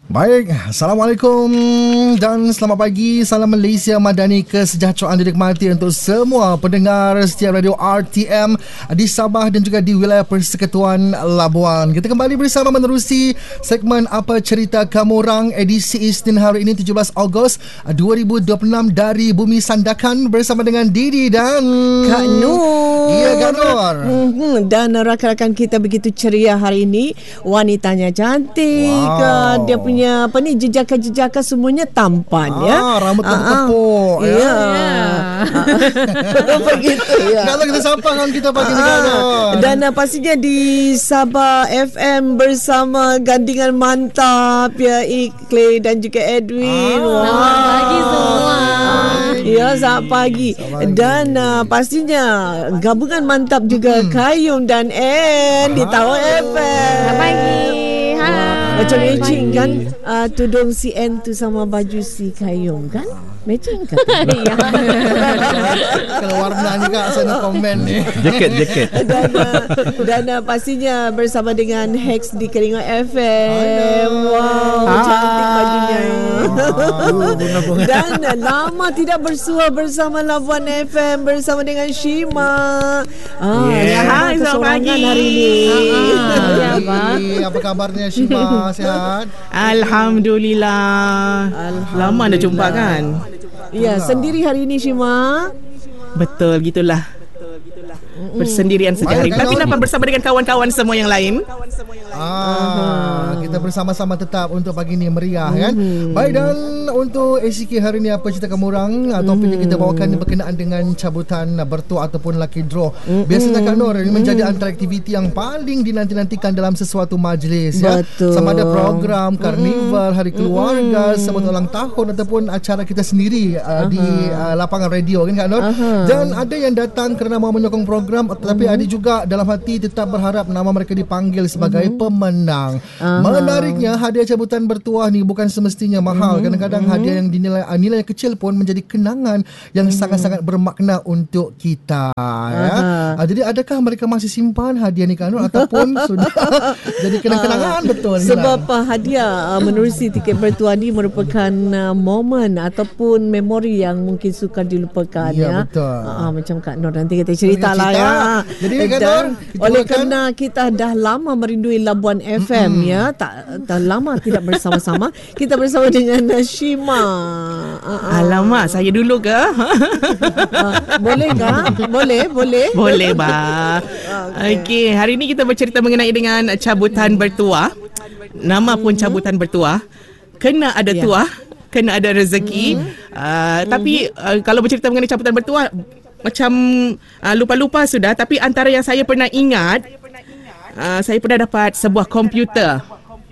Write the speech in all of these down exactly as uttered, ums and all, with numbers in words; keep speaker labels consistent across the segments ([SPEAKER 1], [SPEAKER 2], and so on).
[SPEAKER 1] Baik, Assalamualaikum dan selamat pagi. Salam Malaysia Madani, kesejahteraan dinikmati untuk semua pendengar setiap radio R T M di Sabah dan juga di wilayah Persekutuan Labuan. Kita kembali bersama menerusi segmen Apa Cerita Kamu Orang edisi Isnin hari ini tujuh belas Ogos dua ribu dua puluh enam dari Bumi Sandakan bersama dengan Didi dan
[SPEAKER 2] Kak Nur.
[SPEAKER 1] Iya, Kak Nur.
[SPEAKER 2] Hmm, dan rakan-rakan kita begitu ceria hari ini. Wanitanya cantik.
[SPEAKER 1] Wow.
[SPEAKER 2] Dia punya apa ni, jejaka-jejaka semuanya tampan.
[SPEAKER 1] Ah,
[SPEAKER 2] ya.
[SPEAKER 1] rambut tepuk-tepuk.
[SPEAKER 2] Ya.
[SPEAKER 1] Ya.
[SPEAKER 2] Begitu ya.
[SPEAKER 1] Kalau kita sapa kan kita pagi ni, Kak Nur.
[SPEAKER 2] Dan uh, pastinya di Sabah F M bersama gandingan mantap ya, Ikle dan juga Edwin.
[SPEAKER 1] Ah,
[SPEAKER 3] selamat pagi semua.
[SPEAKER 2] Ya, selamat pagi. Dan uh, pastinya gabungan mantap juga hmm. Kayum dan En di Tower F M.
[SPEAKER 3] Selamat pagi. Hai.
[SPEAKER 2] Macam matching kan, uh, tudung si En tu sama baju si Kayum kan? Matching kan?
[SPEAKER 3] Ya.
[SPEAKER 1] Kalau warna ni, Kak, saya nak komen ni.
[SPEAKER 4] Jaket, jaket.
[SPEAKER 2] Dan, uh, dan uh, pastinya bersama dengan Hex di Keringat F M. Wow,
[SPEAKER 4] Hai.
[SPEAKER 2] cantik bajunya.
[SPEAKER 1] Bunga-bunga.
[SPEAKER 2] Dan uh, lama tidak bersua bersama Labuan F M bersama dengan Shima. Ah,
[SPEAKER 4] Yeah.
[SPEAKER 2] hai, selamat pagi hari ini.
[SPEAKER 3] Ya, Abang.
[SPEAKER 1] Apa kabarnya, Shima? Sihat?
[SPEAKER 5] Alhamdulillah. Lama dah jumpa kan?
[SPEAKER 2] Ya, sendiri hari ini Shima.
[SPEAKER 5] Betul, gitulah. Bersendirian saja hari.
[SPEAKER 1] Baik,
[SPEAKER 5] Tapi
[SPEAKER 1] Kak Nur.
[SPEAKER 5] dapat bersama dengan kawan-kawan semua yang lain.
[SPEAKER 1] Ah, kita bersama-sama tetap untuk pagi ni meriah kan. Baik, dan untuk A C K hari ni apa cerita kamu orang atau topik yang kita bawakan berkenaan dengan cabutan bertuah ataupun lucky draw. Biasanya, Kak Nur, ini menjadi antara aktiviti yang paling dinanti-nantikan dalam sesuatu majlis ya.
[SPEAKER 2] Betul.
[SPEAKER 1] Sama ada program karnival, hari keluarga, sambut ulang tahun ataupun acara kita sendiri uh, di uh, lapangan radio kan, Kak Nur. Dan ada yang datang kerana mau menyokong program, tetapi ada juga dalam hati tetap berharap nama mereka dipanggil sebagai pemenang.
[SPEAKER 2] Aha.
[SPEAKER 1] Menariknya, hadiah cabutan bertuah ni bukan semestinya mahal. Kadang-kadang hadiah yang dinilai uh, nilai kecil pun menjadi kenangan yang sangat-sangat bermakna untuk kita ya. Uh, jadi adakah mereka masih simpan hadiah ni, Kak Nur, ataupun sudah jadi kenang-kenangan betul?
[SPEAKER 2] Sebab uh, hadiah uh, menerusi tiket bertuah ni merupakan uh, momen ataupun memori yang mungkin sukar dilupakan
[SPEAKER 1] Ya,
[SPEAKER 2] ya.
[SPEAKER 1] betul.
[SPEAKER 2] Uh, macam Kak Nur nanti kita cerita lah
[SPEAKER 1] cerita.
[SPEAKER 2] ya.
[SPEAKER 1] Jadi, Kak
[SPEAKER 2] Dan
[SPEAKER 1] Nur, kita
[SPEAKER 2] oleh
[SPEAKER 1] doakan-
[SPEAKER 2] kerana kita dah lama merindui Labuan F M ya, tak dah lama tidak bersama-sama. Kita bersama dengan uh, Shima. Uh, uh.
[SPEAKER 5] Alamak, saya dulu ke?
[SPEAKER 2] Uh, boleh kah? Boleh, boleh.
[SPEAKER 5] Boleh, bah. Okey, hari ini kita bercerita mengenai dengan cabutan bertuah. Nama pun cabutan bertuah. Kena ada
[SPEAKER 2] Ya.
[SPEAKER 5] tuah, kena ada rezeki. Uh, tapi uh, kalau bercerita mengenai cabutan bertuah, macam uh, lupa-lupa sudah. Tapi antara yang saya pernah ingat, uh, saya pernah dapat sebuah komputer.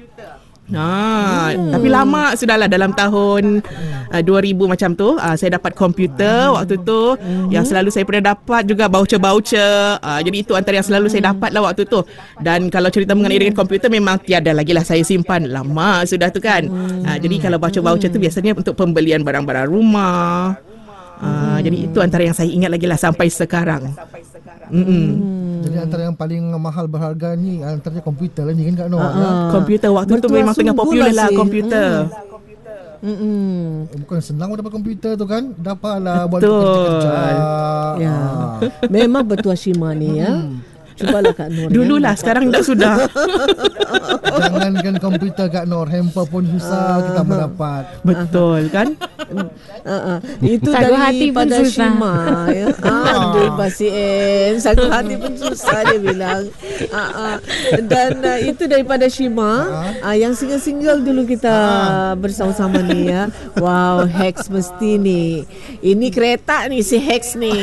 [SPEAKER 5] Ah, hmm. Tapi lama sudahlah, dalam tahun uh, dua ribu macam tu uh, saya dapat komputer waktu tu. Hmm. Yang selalu saya pernah dapat juga voucher-voucher. Uh, jadi itu antara yang selalu saya dapat lah waktu tu. Dan kalau cerita mengenai dengan komputer, memang tiada lagi lah saya simpan. Lama sudah tu kan. Uh, jadi kalau voucher-voucher tu biasanya untuk pembelian barang-barang rumah. Uh, jadi itu antara yang saya ingat lagi lah sampai sekarang. Mm-mm.
[SPEAKER 1] Jadi antara yang paling mahal berharga ni antaranya komputer lah ni kan, Kak Nur.
[SPEAKER 2] Ah,
[SPEAKER 1] ya?
[SPEAKER 2] ah.
[SPEAKER 5] Komputer waktu tu
[SPEAKER 2] Bertuah
[SPEAKER 5] memang tengah
[SPEAKER 2] sungguh
[SPEAKER 5] popular
[SPEAKER 2] lah,
[SPEAKER 5] lah
[SPEAKER 2] Sis.
[SPEAKER 5] komputer.
[SPEAKER 2] Mm-mm.
[SPEAKER 1] Bukan senang dapat komputer tu kan. Dapatlah buat
[SPEAKER 5] Betul.
[SPEAKER 1] kerja-kerja.
[SPEAKER 2] Ya.
[SPEAKER 1] Ah.
[SPEAKER 2] Memang bertuah Shima ni ya. Cubalah Kak Nur.
[SPEAKER 5] Dululah,
[SPEAKER 2] ya.
[SPEAKER 5] sekarang dah sudah.
[SPEAKER 1] Jangankan komputer, Kak Nur, handphone pun susah kita mendapat.
[SPEAKER 5] Betul kan?
[SPEAKER 2] Uh, uh. Itu
[SPEAKER 3] Sagu hati pun
[SPEAKER 2] daripada
[SPEAKER 3] susah.
[SPEAKER 2] Shima ya. Aduh Pasi En, sagu hati pun susah dia bilang. Uh, uh. Dan uh, itu daripada Shima uh, yang single-single dulu kita bersama-sama ni ya. Wow, Hex mesti ni. Ini kereta ni si Hex ni.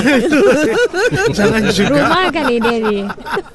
[SPEAKER 1] Jangan juga.
[SPEAKER 3] Rumah kan ni dia ni.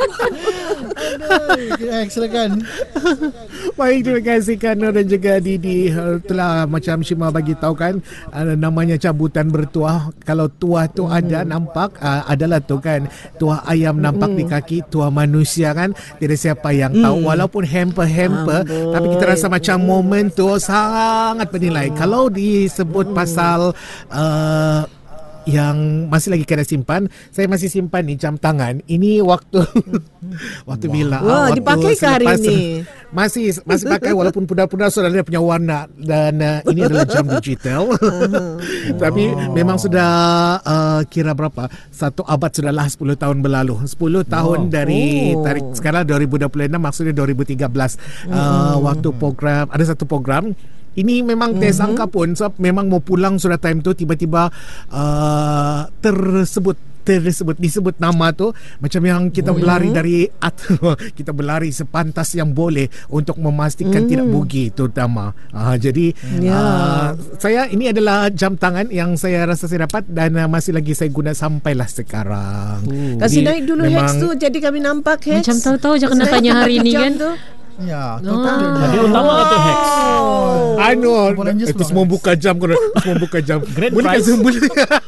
[SPEAKER 1] Eh, silakan.
[SPEAKER 4] Baik, terima kasih Kak Nur dan juga Didi. Uh, Telah macam Shima bagi tahu kan, uh, namanya cabutan bertuah. Kalau tuah tu ada nampak, uh, adalah tu kan, tuah ayam nampak di kaki, tuah manusia kan. Tidak siapa yang tahu. Walaupun hamper-hamper,
[SPEAKER 2] Amboi.
[SPEAKER 4] tapi kita rasa macam momen tu sangat bernilai. Kalau disebut pasal uh, yang masih lagi kena simpan, saya masih simpan ni jam tangan. Ini waktu waktu wow. bila
[SPEAKER 2] Wah,
[SPEAKER 4] waktu
[SPEAKER 2] dipakai ke hari
[SPEAKER 4] selepas-
[SPEAKER 2] ni?
[SPEAKER 4] Masih masih pakai walaupun pudar-pudar sudah dia punya warna dan uh, ini adalah jam digital. Tapi memang sudah uh, kira berapa? Satu abad sudahlah, sepuluh tahun berlalu. sepuluh tahun dari
[SPEAKER 2] Oh.
[SPEAKER 4] tarik sekarang dua ribu dua puluh enam, maksudnya dua ribu tiga belas. Uh, waktu program ada satu program ini memang mm-hmm. tes angka pun sebab memang mau pulang sudah time tu tiba-tiba uh, tersebut tersebut disebut nama tu macam yang kita mm-hmm. berlari dari atau kita berlari sepantas yang boleh untuk memastikan mm. tidak bugi terutama. Uh, jadi
[SPEAKER 2] Ya.
[SPEAKER 4] uh, saya ini adalah jam tangan yang saya rasa saya dapat dan uh, masih lagi saya guna sampailah sekarang.
[SPEAKER 2] Hmm. Kasih
[SPEAKER 4] Jadi
[SPEAKER 2] naik dulu
[SPEAKER 4] memang-
[SPEAKER 2] Hex tu, jadi kami nampak Hex.
[SPEAKER 3] Macam tahu-tahu je kena tanya hari ni
[SPEAKER 2] Jam
[SPEAKER 3] kan.
[SPEAKER 2] tu.
[SPEAKER 1] Ya,
[SPEAKER 3] Oh.
[SPEAKER 1] total
[SPEAKER 6] Dia
[SPEAKER 1] dia.
[SPEAKER 6] utama tu Hex.
[SPEAKER 4] Anu,
[SPEAKER 1] Power Rangers
[SPEAKER 4] itu
[SPEAKER 1] pula.
[SPEAKER 4] semua buka jam kau semua buka jam.
[SPEAKER 6] Grand
[SPEAKER 4] Boleh
[SPEAKER 6] prize.
[SPEAKER 4] kan boleh.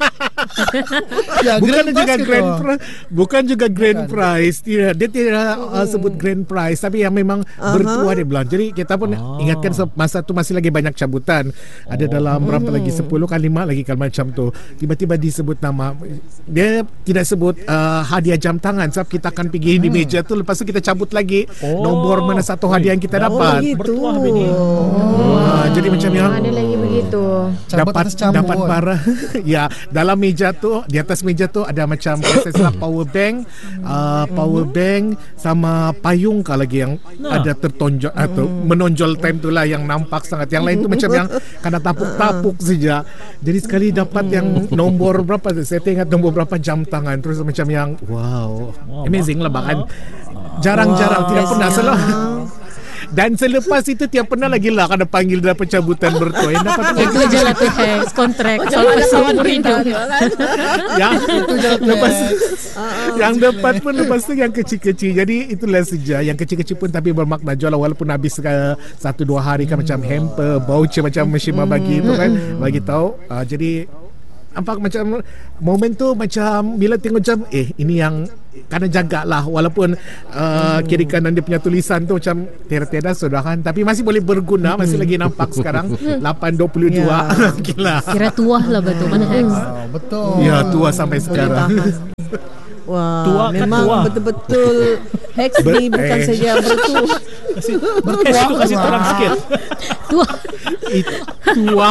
[SPEAKER 1] Ya,
[SPEAKER 4] Bukan
[SPEAKER 1] grand
[SPEAKER 4] juga
[SPEAKER 1] prize ke
[SPEAKER 4] grand
[SPEAKER 1] tu?
[SPEAKER 4] prize, bukan juga grand
[SPEAKER 1] Bukan.
[SPEAKER 4] prize. Tidak, dia tidak uh, sebut grand prize, tapi yang memang
[SPEAKER 2] Aha.
[SPEAKER 4] bertuah dia bilang. Jadi kita pun
[SPEAKER 6] Ah.
[SPEAKER 4] ingatkan se- masa tu masih lagi banyak cabutan. Ada dalam berapa lagi sepuluh kan lima lagi kalau macam tu. Tiba-tiba disebut nama. Dia tidak sebut uh, hadiah jam tangan sebab kita akan pergi di meja tu, lepas tu kita cabut lagi
[SPEAKER 6] Oh.
[SPEAKER 4] nombor mana satu hadiah yang kita
[SPEAKER 2] Oh,
[SPEAKER 4] dapat.
[SPEAKER 2] begitu.
[SPEAKER 6] Bertuah bini.
[SPEAKER 4] Wah, jadi macam yang
[SPEAKER 3] Ada lagi begitu.
[SPEAKER 1] Cabut
[SPEAKER 4] dapat
[SPEAKER 1] atas cambuk.
[SPEAKER 4] dapat barang. Ya, dalam meja tu, di atas meja tu ada macam prosesor power bank, uh, power bank sama payung kah lagi yang
[SPEAKER 6] Nah.
[SPEAKER 4] ada tertonjol atau menonjol time tu lah yang nampak sangat. Yang lain tu macam yang kena tapuk-tapuk saja. Jadi sekali dapat yang nombor berapa tu? Saya ingat nombor berapa jam tangan, terus macam yang wow,
[SPEAKER 6] Wow,
[SPEAKER 4] amazing lah bahkan jarang-jarang tidak pernah selalu. Dan selepas itu tiap pernah lagi lah kena panggil dapat cabutan bertuah. Yang dapat
[SPEAKER 3] Itu je lah tu Hex. Kontrak sampai seumur hidup.
[SPEAKER 4] yang lepas yang dapat pun lepas tu yang kecil-kecil. Jadi itulah saja. Yang kecil-kecil pun tapi bermakna jual walaupun habis uh, satu dua hari kan macam hamper, voucher macam Meshima bagi itu kan bagi tahu. Uh, jadi nampak macam momen tu macam bila tengok jam eh ini yang kena jagalah walaupun uh, kiri kanan dia punya tulisan tu macam tiada-tiada sudah kan tapi masih boleh berguna, masih lagi nampak sekarang lapan dua puluh dua.
[SPEAKER 2] Ya.
[SPEAKER 4] Gila.
[SPEAKER 3] Kira tuah lah betul. Mana Hex?
[SPEAKER 1] Ah, betul.
[SPEAKER 4] Ya, tua sampai
[SPEAKER 2] Boleh
[SPEAKER 4] sekarang.
[SPEAKER 2] tahan. Wah,
[SPEAKER 6] Tua kan
[SPEAKER 2] memang
[SPEAKER 6] tua.
[SPEAKER 2] betul-betul Hex ni
[SPEAKER 4] Ber-
[SPEAKER 2] bukan
[SPEAKER 4] eh.
[SPEAKER 2] saja bertuah.
[SPEAKER 6] Kasih Hex tu kasih terang sikit.
[SPEAKER 3] Tuah.
[SPEAKER 4] Tua.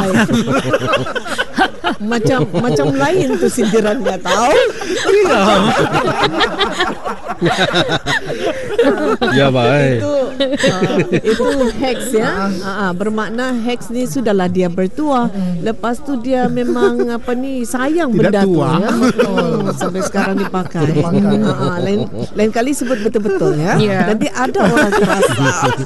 [SPEAKER 2] Macam macam lain tu sindirannya tahu.
[SPEAKER 7] Ya baik.
[SPEAKER 2] Itu uh, itu Hex ya. Uh, uh, bermakna Hex ni sudahlah dia bertuah. Lepas tu dia memang apa ni sayang
[SPEAKER 4] Tidak
[SPEAKER 2] benda
[SPEAKER 4] tua.
[SPEAKER 2] tu ya. Hmm, sampai sekarang dipakai.
[SPEAKER 1] Dipakai.
[SPEAKER 2] Uh, uh, lain lain kali sebut betul-betul ya.
[SPEAKER 3] Ya.
[SPEAKER 2] Nanti ada orang terasa.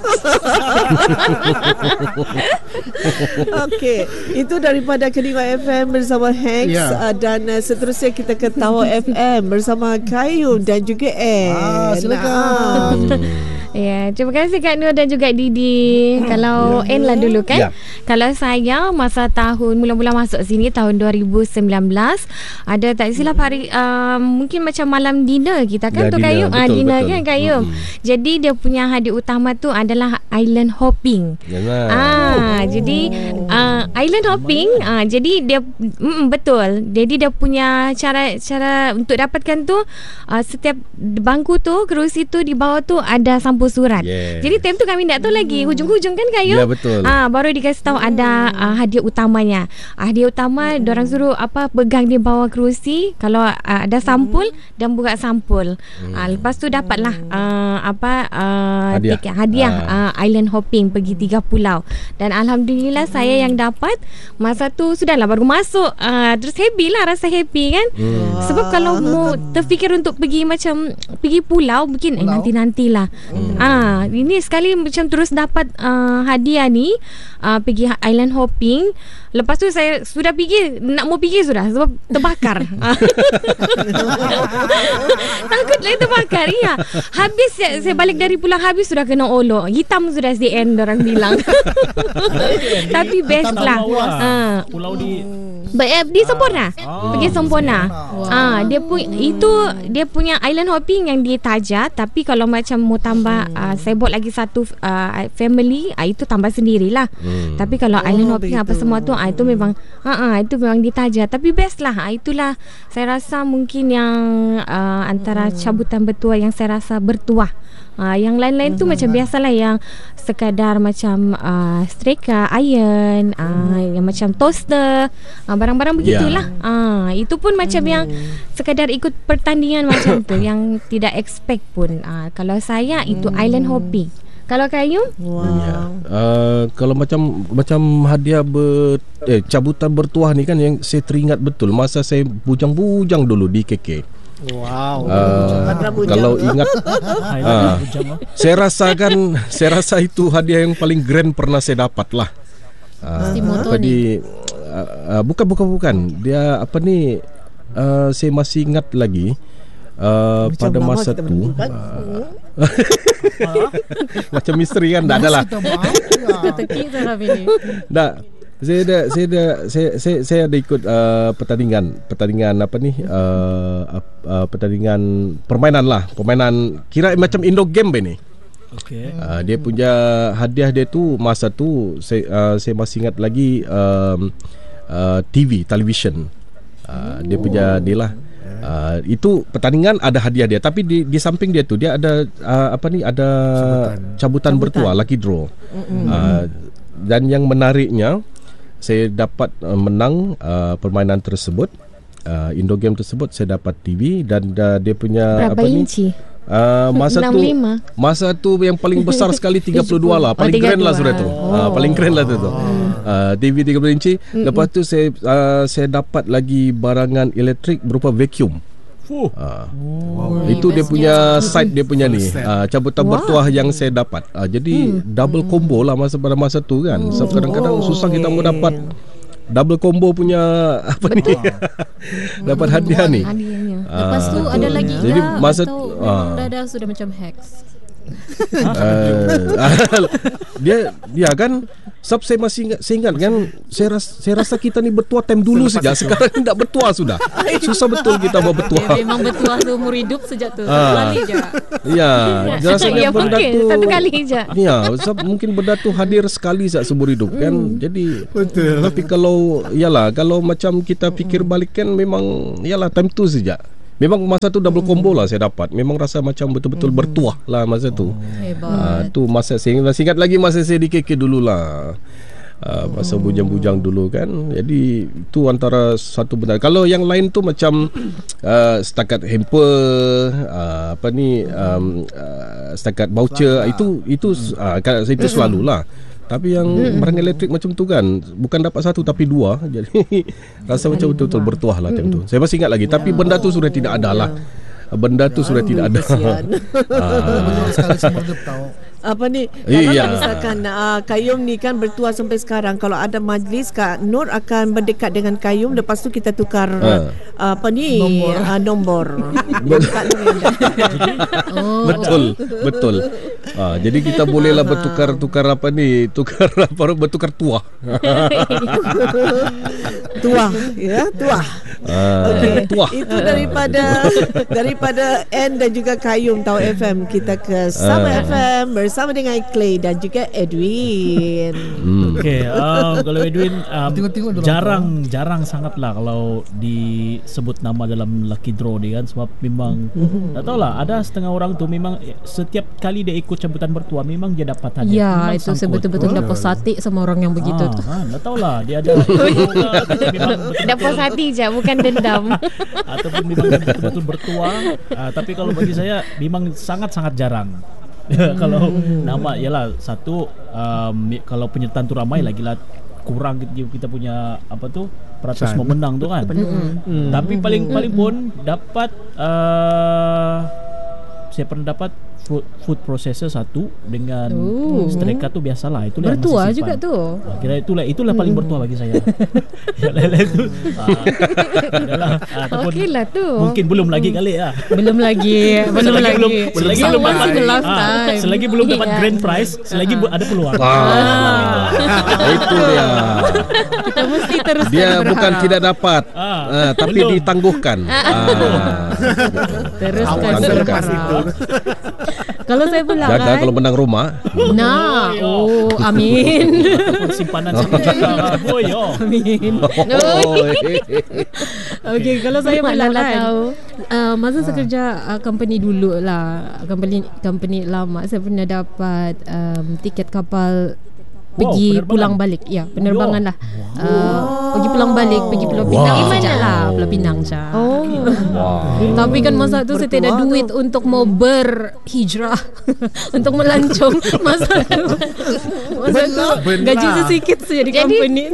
[SPEAKER 2] Okey, itu daripada Kediri F M bersama Hex
[SPEAKER 4] Ya.
[SPEAKER 2] uh, dan uh, seterusnya kita ke Tawa F M bersama Kayu dan juga Ed.
[SPEAKER 1] Ah, silakan.
[SPEAKER 2] Ah.
[SPEAKER 3] Ya, terima kasih Kak Nur dan juga Didi. Kalau N lah dulu kan.
[SPEAKER 7] Ya.
[SPEAKER 3] Kalau saya masa tahun mula-mula masuk sini tahun dua ribu sembilan belas ada tak silap hari uh, mungkin macam malam dinner kita kan
[SPEAKER 7] Ya,
[SPEAKER 3] tu
[SPEAKER 7] dinner.
[SPEAKER 3] Kayu. Ah
[SPEAKER 7] Betul,
[SPEAKER 3] dinner
[SPEAKER 7] betul.
[SPEAKER 3] kan Kayu.
[SPEAKER 7] Mm-mm.
[SPEAKER 3] Jadi dia punya hadiah utama tu adalah island hopping.
[SPEAKER 7] Jangan.
[SPEAKER 3] Ah, jadi uh, island hopping, ah jadi dia mm, betul. Jadi dia punya cara cara untuk dapatkan tu uh, setiap bangku tu, kerusi tu di bawah tu ada sampul surat.
[SPEAKER 7] Yes.
[SPEAKER 3] Jadi time tu kami tak tahu lagi hujung-hujung kan Kayu.
[SPEAKER 7] Ya, betul.
[SPEAKER 3] Ah baru dikasih tahu ada uh, hadiah utamanya. Uh, hadiah utama hmm. orang suruh apa pegang di bawah kerusi kalau uh, ada sampul hmm. dan buka sampul. Hmm. Uh, lepas tu dapatlah uh, apa uh,
[SPEAKER 7] Hadiah.
[SPEAKER 3] tiket hadiah
[SPEAKER 7] Ah.
[SPEAKER 3] uh, island hopping pergi tiga pulau. Dan alhamdulillah saya yang dapat masa tu sudahlah baru masuk uh, terus happy lah, rasa happy kan.
[SPEAKER 7] Hmm.
[SPEAKER 3] Sebab kalau mau terfikir untuk pergi macam pergi pulau mungkin eh,
[SPEAKER 1] Pulau?
[SPEAKER 3] nanti-nantilah.
[SPEAKER 7] Hmm.
[SPEAKER 3] Ah ini sekali macam terus dapat uh, hadiah ni uh, pergi island hopping. Lepas tu saya sudah pergi, nak mau pergi sudah sebab terbakar. Takutlah terbakar. Ya. Habis saya, saya balik dari pulang habis sudah kena olok. Hitam sudah S D N orang bilang. Tapi best
[SPEAKER 1] Hitam
[SPEAKER 3] lah.
[SPEAKER 1] puas.
[SPEAKER 3] Ah.
[SPEAKER 6] Pulau di
[SPEAKER 3] Ba- eh, di Sempurna.
[SPEAKER 6] Ah.
[SPEAKER 3] Pergi Sempurna.
[SPEAKER 1] Wow.
[SPEAKER 3] Ah, dia pu- itu dia punya island hopping yang di Taja, tapi kalau macam mau tambah uh, saya buat lagi satu uh, family, uh, itu tambah sendirilah. Hmm. Tapi kalau oh, island hopping begitu. Apa semua tu, uh, itu memang uh, uh, itu memang ditaja. Tapi best lah. Uh, itulah saya rasa mungkin yang uh, antara hmm. cabutan bertuah yang saya rasa bertuah. Uh, yang lain-lain hmm. tu macam biasalah, yang sekadar macam uh, streka, iron, uh, hmm. yang macam toaster, uh, barang-barang begitulah. Yeah. Uh, itu pun macam hmm. yang sekadar ikut pertandingan macam tu, yang tidak expect pun. Uh, kalau saya itu hmm. island hopping. Kalau kayu?
[SPEAKER 7] Wow. Yeah. Uh, kalau macam macam hadiah ber, eh, cabutan bertuah ni kan, yang saya teringat betul masa saya bujang-bujang dulu di K K.
[SPEAKER 4] Wow.
[SPEAKER 7] Uh, kalau ingat uh, saya rasakan saya rasa itu hadiah yang paling grand pernah saya dapat lah. Uh, apa di uh, uh, bukan bukan bukan. Dia apa ni, uh, saya masih ingat lagi uh, pada masa tu. Uh, macam misteri kan, tak adalah. Tak. Saya ada saya ada saya saya, saya ada ikut uh, pertandingan pertandingan apa ni uh, uh, pertandingan permainan lah, permainan kira macam indoor game ni. Okey. Uh, dia punya hadiah dia tu masa tu saya uh, saya masih ingat lagi um, uh, T V television. Uh, dia punya dia lah. Uh, itu pertandingan ada hadiah dia, tapi di di samping dia tu dia ada uh, apa ni ada cabutan, cabutan bertuah, lucky draw. Uh, dan yang menariknya, saya dapat uh, menang uh, permainan tersebut, uh, indoor game tersebut. Saya dapat T V dan uh, dia punya
[SPEAKER 3] berapa
[SPEAKER 7] apa
[SPEAKER 3] inci?
[SPEAKER 7] Ni uh, masa tu masa tu yang paling besar sekali tiga puluh dua lah, paling oh, keren lah sudah tu. Oh. Uh, paling keren lah tu. tu. Uh, T V tiga puluh inci. Mm-mm. Lepas tu saya uh, saya dapat lagi barangan elektrik berupa vacuum. Uh, wow. Itu dia punya side dia punya ni uh, cabutan wow. bertuah yang saya dapat. uh, Jadi hmm. double combo lah masa pada masa tu kan. So, kadang-kadang susah kita mau dapat double combo punya apa ni dapat hadiah ni.
[SPEAKER 8] Lepas tu ada lagi
[SPEAKER 7] jadi
[SPEAKER 8] ke
[SPEAKER 7] masa
[SPEAKER 8] atau
[SPEAKER 7] uh,
[SPEAKER 8] memang dah, dah sudah macam hacks?
[SPEAKER 7] uh, dia dia kan sebab saya masih ingat, saya ingat kan saya rasa, saya rasa kita ni bertuah time dulu saja. Sekarang ni tak bertuah sudah. Susah betul kita mau bertuah.
[SPEAKER 8] Ya, memang bertuah tu umur hidup sejak tu. Satu kali je.
[SPEAKER 7] Ya, rasanya
[SPEAKER 3] ya,
[SPEAKER 7] benda
[SPEAKER 3] mungkin,
[SPEAKER 7] tu
[SPEAKER 3] satu kali je.
[SPEAKER 7] Ya, sebab mungkin benda tu hadir sekali saja seumur hidup kan. Hmm. Jadi betul. Tapi kalau yalah, kalau macam kita fikir balik kan, memang yalah time tu saja. Memang masa tu double combo lah saya dapat. Memang rasa macam betul-betul hmm. bertuah lah masa tu.
[SPEAKER 8] Hebat.
[SPEAKER 7] uh, Tu masa saya ingat lagi masa saya di K K dulu lah. Uh, masa bujang-bujang dulu kan. Jadi itu antara satu benda. Kalau yang lain tu macam uh, setakat hamper, uh, apa ni um, uh, setakat voucher, itu itu uh, itu selalulah. Tapi yang mm-hmm. barang elektrik macam tu kan, bukan dapat satu tapi dua. Jadi rasa macam betul-betul bertuah lah time tu. Saya masih ingat lagi. Tapi benda tu sudah tidak ada lah. Benda tu sudah tidak ada.
[SPEAKER 1] Betul sekali, semua dia tahu.
[SPEAKER 2] Apa ni, kalau iya. misalkan uh, Qayyum ni kan bertuah sampai sekarang, kalau ada majlis Kak Nur akan berdekat dengan Qayyum, lepas tu kita tukar uh. Uh, apa ni nombor, uh, nombor.
[SPEAKER 7] oh. Betul, betul. Uh, jadi kita bolehlah bertukar-tukar apa ni, tukar apa, bertukar tuah.
[SPEAKER 2] Tuah, ya, tuah.
[SPEAKER 7] Uh,
[SPEAKER 2] okay.
[SPEAKER 7] Tuah.
[SPEAKER 2] Itu daripada daripada N dan juga Qayyum Tahu F M. Kita ke Sama uh. F M bersama dengan Clay dan juga Edwin.
[SPEAKER 6] Hmm. Okey, um, kalau Edwin um, jarang jarang sangatlah kalau disebut nama dalam lucky draw dia kan, sebab memang tak tahulah, ada setengah orang tu memang setiap kali dia ikut cabutan bertuah memang dia dapat hadiah.
[SPEAKER 8] Ya, itu sebetul-betul dapat sati sama orang yang begitu
[SPEAKER 6] ah,
[SPEAKER 8] tu.
[SPEAKER 6] Ha, tak tahulah dia ada
[SPEAKER 3] dapat hati je, bukan dendam.
[SPEAKER 6] Ataupun memang betul-betul bertuah. Uh, tapi kalau bagi saya memang sangat-sangat jarang. Kalau nama ialah satu, um, kalau penyertaan tu ramai lagi lah, kurang kita, kita punya apa tu peratus San. memenang tu kan. Hmm. Tapi paling paling pun dapat uh, saya pernah dapat food, food processor satu dengan uh. streka tu biasalah, itulah
[SPEAKER 8] bertuah juga tu.
[SPEAKER 6] Nah, kira itulah itulah paling bertuah bagi saya. Ya lain-lain tu. Adalah ataupun
[SPEAKER 3] okeylah tu.
[SPEAKER 6] Mungkin belum lagi kali ah.
[SPEAKER 8] Belum lagi, belum lagi.
[SPEAKER 6] Belum, selagi belum dapat
[SPEAKER 8] ah,
[SPEAKER 6] selagi belum dapat yeah. grand prize, selagi uh-huh. ada peluang.
[SPEAKER 7] Ah. Ah. Itu dia.
[SPEAKER 8] Kita mesti terus
[SPEAKER 7] dia
[SPEAKER 8] berharap.
[SPEAKER 7] Bukan tidak dapat,
[SPEAKER 6] ah.
[SPEAKER 7] uh, tapi belum. ditangguhkan. Ah.
[SPEAKER 8] Teruskan
[SPEAKER 7] berharap.
[SPEAKER 8] Kalau saya pula
[SPEAKER 7] Jaga
[SPEAKER 8] kan,
[SPEAKER 7] kalau menang rumah.
[SPEAKER 8] Nah, oh, amin.
[SPEAKER 6] Ataupun simpanan saya jaga. Oh yo.
[SPEAKER 8] Amin.
[SPEAKER 7] Oh,
[SPEAKER 8] Okey, kalau saya pula
[SPEAKER 3] Mana lah
[SPEAKER 8] kan,
[SPEAKER 3] tahu.
[SPEAKER 8] uh, masa saya kerja uh, company dulu lah, company company lama, saya pernah dapat um, tiket kapal
[SPEAKER 6] Wow,
[SPEAKER 8] pergi
[SPEAKER 6] penerbangan.
[SPEAKER 8] pulang balik. Ya, penerbangan lah. Uh, pergi pulang balik, pergi Pulau Pinang
[SPEAKER 7] Wow.
[SPEAKER 8] saja lah, Pulau Pinang saja.
[SPEAKER 3] Oh.
[SPEAKER 7] wow.
[SPEAKER 8] Tapi kan masa tu saya tak ada
[SPEAKER 2] Bertuah
[SPEAKER 8] duit
[SPEAKER 2] tu.
[SPEAKER 8] untuk mau berhijrah untuk melancong masa tu. Masa tu
[SPEAKER 4] belah.
[SPEAKER 8] gaji saya sikit saja di
[SPEAKER 3] Jadi-
[SPEAKER 8] company.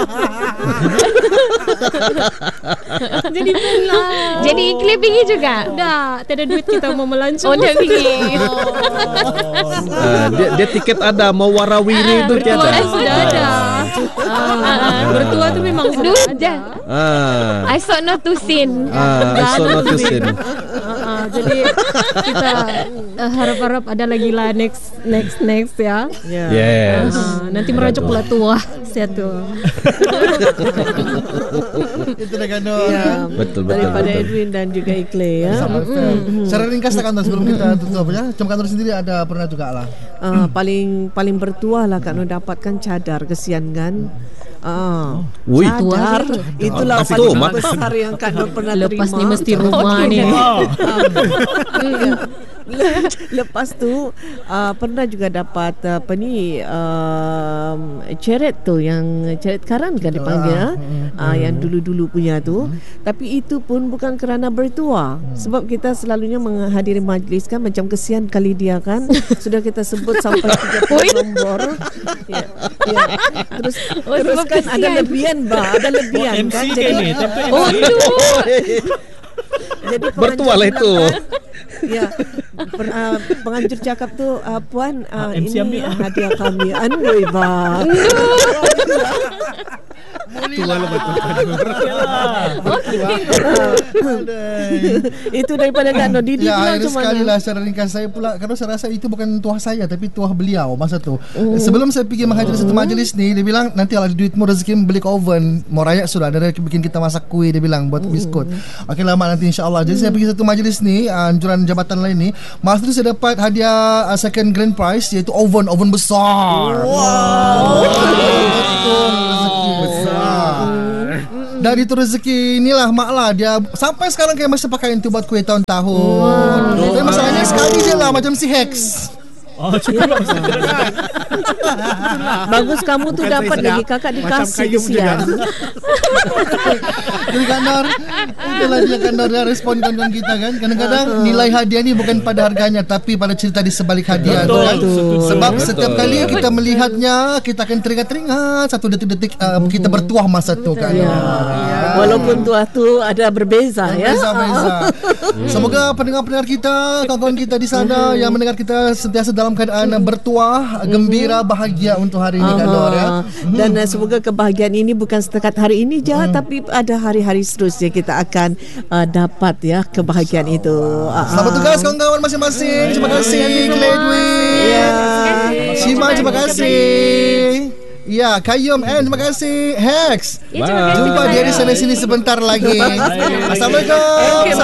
[SPEAKER 8] Jadi belah.
[SPEAKER 3] Jadi Ikhlas pergi juga.
[SPEAKER 8] Dah, tak ada duit kita mau melancong.
[SPEAKER 3] Oh, dia pergi.
[SPEAKER 7] Ah, dia, dia tiket ada, mau warawiri tu
[SPEAKER 8] Bertua
[SPEAKER 7] tiada.
[SPEAKER 8] tu sudah ada. Ah, bertua tu memang sudah ada.
[SPEAKER 3] Sudah.
[SPEAKER 7] Ah.
[SPEAKER 3] I saw no to sin.
[SPEAKER 7] Ah, I saw not to sin.
[SPEAKER 8] Ah, ah, jadi kita uh, harap-harap ada lagi lah next next next ya.
[SPEAKER 2] Ya.
[SPEAKER 7] Yes.
[SPEAKER 8] Ah, nanti merajuk pula tua satu.
[SPEAKER 1] Itu dah Kanor.
[SPEAKER 2] Ya.
[SPEAKER 7] Betul, betul,
[SPEAKER 2] Daripada
[SPEAKER 7] betul.
[SPEAKER 2] Edwin dan juga Ikhlas ya.
[SPEAKER 1] Sama fair. Secara ringkas lah Kanor sebelum kita tutup ya. Macam Kanor sendiri ada pernah juga lah.
[SPEAKER 2] Uh, paling paling bertuah lah Kak Nur dapatkan cadar, kesian kan. Ah,
[SPEAKER 7] Ui.
[SPEAKER 2] cadar itulah
[SPEAKER 7] Tapi
[SPEAKER 2] paling
[SPEAKER 7] tu, mak-
[SPEAKER 2] besar yang Kak Nur pernah terima.
[SPEAKER 8] Lepas ni mesti rumah ni.
[SPEAKER 2] Lepas tu uh, pernah juga dapat uh, apa ni um, ceret tu yang ceret karan kan dipanggil uh, yang dulu-dulu punya tu. Tapi itu pun bukan kerana bertuah, sebab kita selalunya menghadiri majlis kan, macam kesian kali dia kan. Sudah kita sebut sampai tiga puluh nombor. Ya. Ya. Terus
[SPEAKER 3] Oh,
[SPEAKER 2] terus
[SPEAKER 3] sebab
[SPEAKER 2] kan ada
[SPEAKER 3] kesian.
[SPEAKER 2] lebihan bah, ada lebihan
[SPEAKER 6] M C
[SPEAKER 2] kan.
[SPEAKER 6] ke ni? Tempat
[SPEAKER 3] Oh,
[SPEAKER 6] M C.
[SPEAKER 3] tu.
[SPEAKER 2] Jadi
[SPEAKER 7] Bertuah lah itu.
[SPEAKER 2] Ya, per, uh, penganjur cakap tu uh, puan uh,
[SPEAKER 6] Ah, M C
[SPEAKER 2] ini
[SPEAKER 6] ambil.
[SPEAKER 2] hadiah kami. Andoi bang.
[SPEAKER 4] Tua lah betul.
[SPEAKER 2] Itu daripada Kak Nur. Didi
[SPEAKER 1] Ya,
[SPEAKER 2] pula
[SPEAKER 1] akhir
[SPEAKER 2] macam
[SPEAKER 1] sekali
[SPEAKER 2] mana?
[SPEAKER 1] lah secara ringkas saya pula, kerana saya rasa itu bukan tuah saya tapi tuah beliau masa tu. Oh. Sebelum saya pergi menghadiri satu majlis ni, dia bilang nanti kalau ada duitmu rezeki beli ke oven, mau raya sudah, dia bikin kita masak kuih, dia bilang buat biskut. Okey lama nanti insya-Allah. Jadi saya pergi satu majlis ni, uh, anjuran jabatan lain ni, masa tu saya dapat hadiah uh, second grand prize iaitu oven, oven besar. Wow. Betul, rezeki besar. Dari itu rezeki inilah mak lah dia sampai sekarang kayak masih pakai itu buat kuih tahun-tahun. Tapi masalahnya sekali je lah macam si Hex.
[SPEAKER 6] Oh, cukup.
[SPEAKER 2] Bagus kamu tu
[SPEAKER 4] Bukan
[SPEAKER 2] dapat
[SPEAKER 4] saya
[SPEAKER 2] lagi,
[SPEAKER 4] sedap.
[SPEAKER 2] kakak
[SPEAKER 4] Macam
[SPEAKER 2] dikasih
[SPEAKER 4] kayu
[SPEAKER 2] kesian.
[SPEAKER 1] Jadi Kanor, itulah dia Kanor dia respon kawan kita kan. Kadang-kadang nilai hadiah ni bukan pada harganya tapi pada cerita di sebalik hadiah tu
[SPEAKER 6] Betul,
[SPEAKER 1] kan.
[SPEAKER 6] betul.
[SPEAKER 1] Sebab
[SPEAKER 7] Betul.
[SPEAKER 1] setiap kali kita melihatnya kita akan teringat-teringat satu detik-detik uh, kita bertuah masa tu kan.
[SPEAKER 2] Ya. Walaupun tuah tu ada berbeza ya.
[SPEAKER 1] Beza-beza. Semoga pendengar-pendengar kita, kawan-kawan kita di sana yang mendengar kita sentiasa dalam keadaan bertuah, gembira, bahagia untuk hari ini Kanor ya.
[SPEAKER 2] Dan uh, semoga kebahagiaan ini bukan setakat hari ini je, tapi ada hari-hari seterusnya kita akan uh, dapat ya kebahagiaan itu. Ah,
[SPEAKER 1] Selamat tugas kawan-kawan masing-masing. Terima kasih Gledwin.
[SPEAKER 2] Ya.
[SPEAKER 1] Shima terima kasih. Ya, Kayum and terima kasih. Hex.
[SPEAKER 3] Ya, terima kasih
[SPEAKER 1] Jumpa
[SPEAKER 3] kepada-
[SPEAKER 1] dia di sana sini sebentar lagi. Assalamualaikum.